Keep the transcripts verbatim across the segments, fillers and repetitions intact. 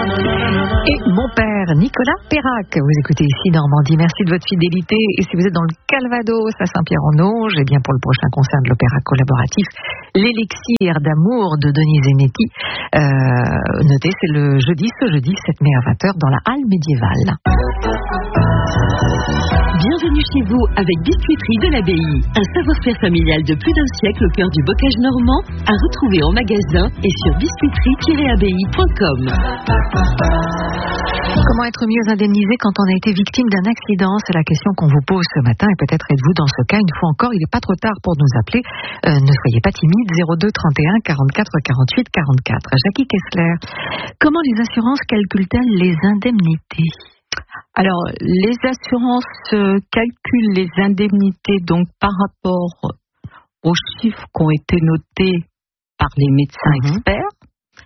Et mon père Nicolas Perrac, vous écoutez ici Normandie, merci de votre fidélité. Et si vous êtes dans le Calvados à Saint-Pierre-en-Auge, eh bien pour le prochain concert de l'opéra collaboratif L'Élixir d'amour de Denise Emetti, euh, notez, c'est le jeudi, ce jeudi sept mai à vingt heures dans la halle médiévale. Bienvenue chez vous avec Biscuiterie de l'Abbaye. Un savoir-faire familial de plus d'un siècle au cœur du bocage normand, à retrouver en magasin et sur biscuiterie tiret abbaye point com. Comment être mieux indemnisé quand on a été victime d'un accident? C'est la question qu'on vous pose ce matin et peut-être êtes-vous dans ce cas. Une fois encore, il n'est pas trop tard pour nous appeler. Euh, ne soyez pas timide. zéro deux trente et un quarante-quatre quarante-huit quarante-quatre. Jackie Kessler, comment les assurances calculent-elles les indemnités? Alors, les assurances euh, calculent les indemnités donc par rapport aux chiffres qui ont été notés par les médecins mmh. experts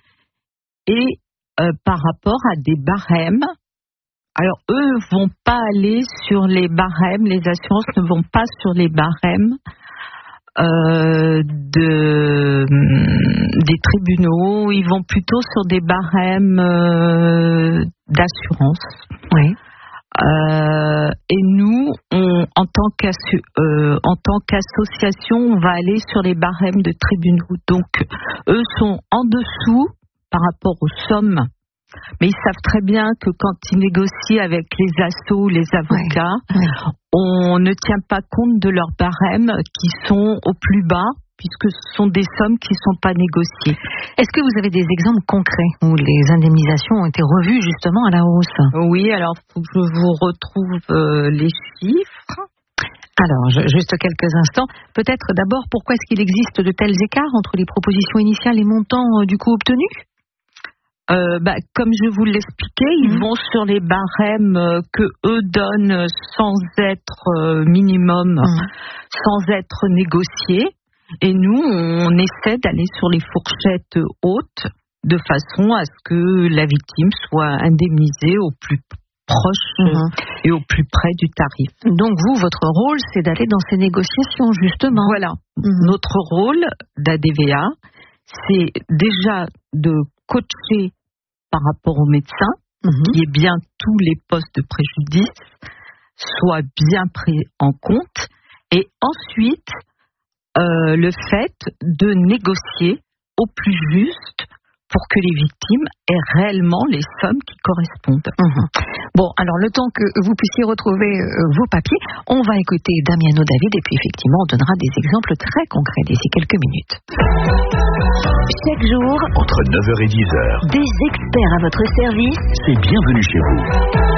et euh, par rapport à des barèmes. Alors, eux vont pas aller sur les barèmes, les assurances ne vont pas sur les barèmes euh, de, des tribunaux, ils vont plutôt sur des barèmes euh, d'assurance. Oui. Euh, et nous, on, en tant qu'assu, euh, en tant qu'association, on va aller sur les barèmes de tribunaux. Donc, eux sont en dessous par rapport aux sommes. Mais ils savent très bien que quand ils négocient avec les assos, les avocats, oui, oui. on ne tient pas compte de leurs barèmes qui sont au plus bas, puisque ce sont des sommes qui ne sont pas négociées. Est-ce que vous avez des exemples concrets où les indemnisations ont été revues justement à la hausse? Oui, alors il faut que je vous retrouve euh, les chiffres. Alors, je, juste quelques instants. Peut-être d'abord, pourquoi est-ce qu'il existe de tels écarts entre les propositions initiales et montants euh, du coup obtenus? Euh, bah, comme je vous l'expliquais, ils mmh. vont sur les barèmes euh, que eux donnent sans être euh, minimum, mmh. sans être négociés. Et nous, on essaie d'aller sur les fourchettes hautes de façon à ce que la victime soit indemnisée au plus proche mmh. et au plus près du tarif. Donc vous, votre rôle, c'est d'aller dans ces négociations, justement. Voilà. Mmh. Notre rôle d'A D V A, c'est déjà de coacher par rapport aux médecins, mmh. qui est bien tous les postes de préjudice soient bien pris en compte. Et ensuite, euh, le fait de négocier au plus juste pour que les victimes aient réellement les sommes qui correspondent. Mmh. Bon, alors le temps que vous puissiez retrouver euh, vos papiers, on va écouter Damiano David et puis effectivement on donnera des exemples très concrets d'ici quelques minutes. Chaque jour, entre neuf heures et dix heures, des experts à votre service. C'est bienvenue chez vous.